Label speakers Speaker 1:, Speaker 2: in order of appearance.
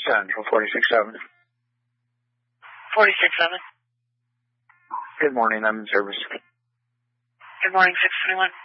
Speaker 1: Central, 46-7.
Speaker 2: 46-7.
Speaker 1: Good morning, I'm in service.
Speaker 2: Good morning, 621.